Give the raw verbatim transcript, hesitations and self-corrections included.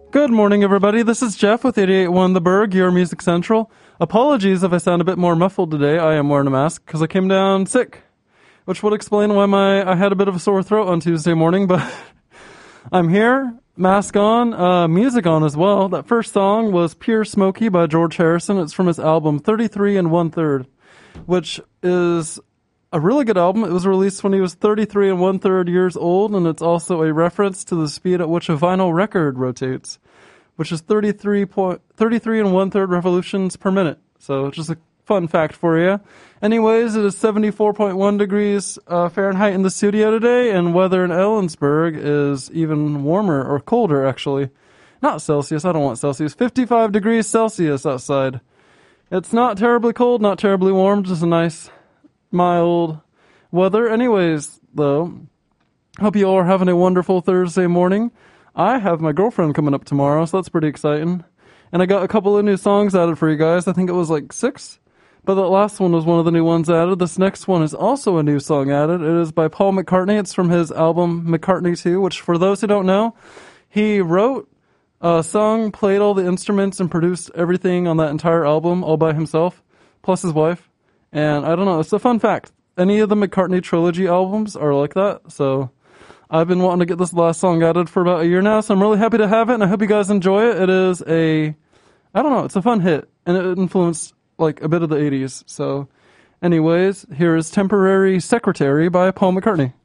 Good morning, everybody. This is Jeff with eighty-eight point one The Berg, your Music Central. Apologies if I sound a bit more muffled today. I am wearing a mask because I came down sick, which would explain why my I had a bit of a sore throat on Tuesday morning, but I'm here, mask on, uh, music on as well. That first song was Pure Smoky by George Harrison. It's from his album thirty-three and one third, which is a really good album. It was released when he was thirty-three and one third years old, and it's also a reference to the speed at which a vinyl record rotates, which is thirty-three point thirty-three and one third revolutions per minute. So just a fun fact for you. Anyways, it is seventy-four point one degrees uh, Fahrenheit in the studio today, and weather in Ellensburg is even warmer, or colder actually. Not Celsius, I don't want Celsius. fifty-five degrees Celsius outside. It's not terribly cold, not terribly warm, just a nice mild weather. Anyways, though, hope you all are having a wonderful Thursday morning. I have my girlfriend coming up tomorrow, so that's pretty exciting. And I got a couple of new songs added for you guys. I think it was like six, but that last one was one of the new ones added. This next one is also a new song added. It is by Paul McCartney. It's from his album McCartney two, which for those who don't know, he wrote a song, played all the instruments, and produced everything on that entire album all by himself, plus his wife. And I don't know, it's a fun fact. Any of the McCartney trilogy albums are like that, so I've been wanting to get this last song added for about a year now, so I'm really happy to have it, and I hope you guys enjoy it. It is a, I don't know, it's a fun hit, and it influenced, like, a bit of the eighties. So, anyways, here is Temporary Secretary by Paul McCartney.